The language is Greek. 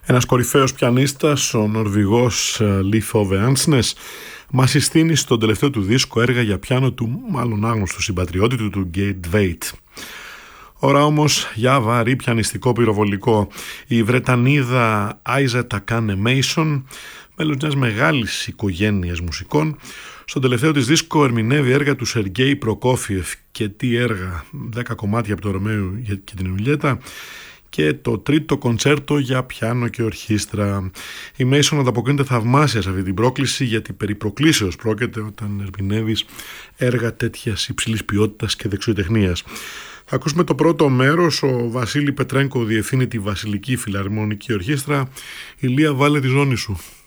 Ένας κορυφαίος πιανίστας, ο Νορβηγός Leif Ove Andsnes, μας συστήνει στον τελευταίο του δίσκο έργα για πιάνο του μάλλον άγνωστου συμπατριώτη του Gert Tveit. Ώρα όμως για βαρύ πιανιστικό πυροβολικό. Η Βρετανίδα Isa Takane Mason, μέλος μιας μεγάλης οικογένειας μουσικών, στον τελευταίο της δίσκο ερμηνεύει έργα του Σεργέη Προκόφιεφ. Και τι έργα! 10 κομμάτια από το Ρωμαίο και την Ιουλιέτα και το τρίτο κοντσέρτο για πιάνο και ορχήστρα. Η Mason ανταποκρίνεται θαυμάσια σε αυτή την πρόκληση, γιατί περί προκλήσεως πρόκειται όταν ερμηνεύεις έργα τέτοιας υψηλής ποιότητας και δεξιοτεχνίας. Θα ακούσουμε το πρώτο μέρος. Ο Βασίλη Πετρένκο διευθύνει τη Βασιλική Φιλαρμονική Ορχήστρα. Ηλία, βάλε τη ζώνη σου.